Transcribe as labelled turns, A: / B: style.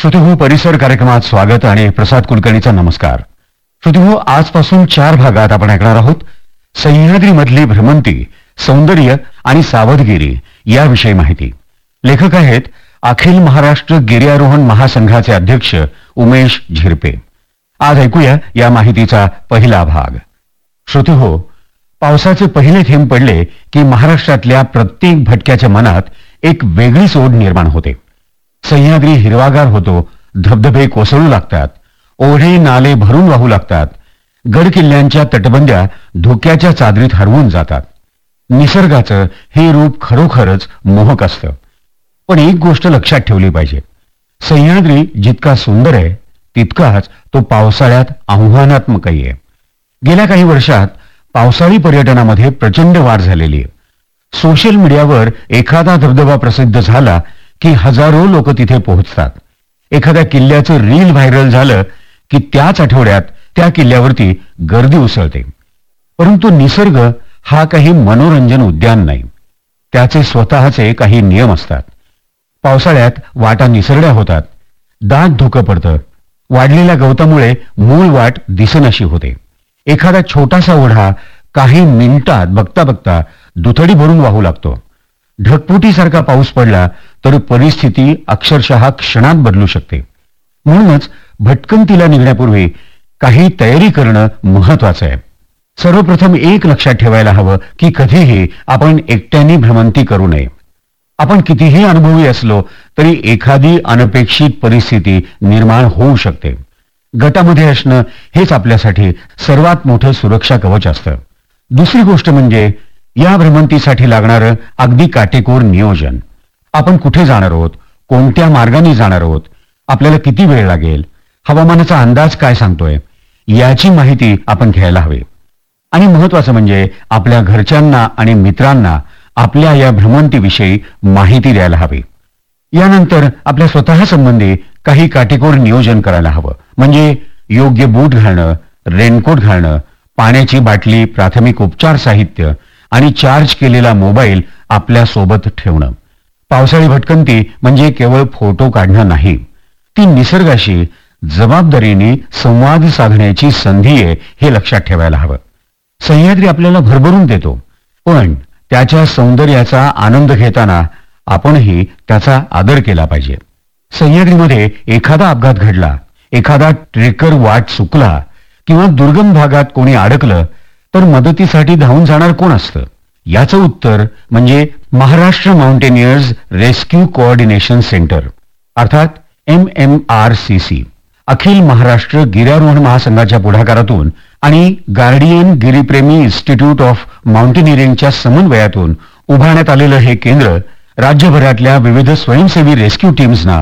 A: श्रोतेहो, परिसर कार्यक्रमात स्वागत आणि प्रसाद कुलकर्णीचा नमस्कार. श्रोतेहो, आजपासून 4 भागात आपण ऐकणार आहोत सह्याद्रीमधली भ्रमंती, सौंदर्य आणि सावधगिरी याविषयी माहिती. लेखक आहेत अखिल महाराष्ट्र गिर्यारोहण महासंघाचे अध्यक्ष उमेश झिरपे. आज ऐकूया या माहितीचा पहिला भाग. श्रोतेहो, पावसाचे पहिले थेंब पडले की महाराष्ट्रातल्या प्रत्येक भटक्याच्या मनात एक वेगळीच ओढ निर्माण होते. सह्याद्री हिरवागार होतो, धबधबे कोसळू लागतात, ओढे नाले भरून वाहू लागतात, गड किल्ल्यांच्या तटबंद्या धोक्याच्या चादरीत हरवून जातात. निसर्गाचं हे रूप खरोखरच मोहक असतं. पण एक गोष्ट लक्षात ठेवली पाहिजे, सह्याद्री जितका सुंदर आहे तितकाच तो पावसाळ्यात आव्हानात्मकही आहे. गेल्या काही वर्षात पावसाळी पर्यटनामध्ये प्रचंड वाढ झालेली आहे. सोशल मीडियावर एखादा धबधबा प्रसिद्ध झाला की हजारो लोक तिथे पोहोचतात. एखाद्या किल्ल्याचं रील व्हायरल झालं की त्याच आठवड्यात त्या किल्ल्यावरती गर्दी उसळते. परंतु निसर्ग हा काही मनोरंजन उद्यान नाही. त्याचे स्वतःचे काही नियम असतात. पावसाळ्यात वाटा निसरड्या होतात, दाट धुकं पडतं, वाढलेल्या गवतामुळे मूळ वाट दिसेनाशी होते. एखादा छोटासा ओढा काही मिनिटात बघता बघता दुथडी भरून वाहू लागतो. ढगफुटीसारखा पाऊस पडला तर परिस्थिती अक्षरशः क्षणात बदलू शकते. म्हणूनच भटकंतीला निघण्यापूर्वी काही तयारी करणं महत्वाचं आहे. सर्वप्रथम एक लक्षात ठेवायला हवं की कधीही आपण एकट्याने भ्रमंती करू नये. आपण कितीही अनुभवी असलो तरी एखादी अनपेक्षित परिस्थिती निर्माण होऊ शकते. गटामध्ये असणं हेच आपल्यासाठी सर्वात मोठं सुरक्षा कवच असतं. दुसरी गोष्ट म्हणजे या भ्रमंतीसाठी लागणारं अगदी काटेकोर नियोजन. आपण कुठे जाणार आहोत, कोणत्या मार्गाने जाणार आहोत, आपल्याला किती वेळ लागेल, हवामानाचा अंदाज काय सांगतोय याची माहिती आपण घ्यायला हवी. आणि महत्वाचं म्हणजे आपल्या घरच्यांना आणि मित्रांना आपल्या या भ्रमंतीविषयी माहिती द्यायला हवी. यानंतर आपल्या स्वतः संबंधी काही काटेकोर नियोजन करायला हवं. म्हणजे योग्य बूट घालणं, रेनकोट घालणं, पाण्याची बाटली, प्राथमिक उपचार साहित्य आणि चार्ज केलेला मोबाईल आपल्या सोबत ठेवणं. पावसाळी भटकंती म्हणजे केवळ फोटो काढणं नाही, ती निसर्गाशी जबाबदारीने संवाद साधण्याची संधी आहे हे लक्षात ठेवायला हवं. सह्याद्री आपल्याला भरभरून देतो, पण त्याच्या सौंदर्याचा आनंद घेताना आपणही त्याचा आदर केला पाहिजे. सह्याद्रीमध्ये एखादा अपघात घडला, एखादा ट्रेकर वाट चुकला किंवा दुर्गम भागात कोणी अडकलं तर मदतीसाठी धावून जाणार कोण असतं? याचं उत्तर म्हणजे Maharashtra mountaineers rescue coordination centre अर्थात MMRCC. अखिल महाराष्ट्र गिर्यारोहण महासंघाच्या पुढाकारातून आणि गार्डियन गिरीप्रेमी इन्स्टिट्यूट ऑफ माउंटेनिअरिंगच्या समन्वयातून उभारण्यात आलेलं हे केंद्र राज्यभरातल्या विविध स्वयंसेवी रेस्क्यू टीम्सना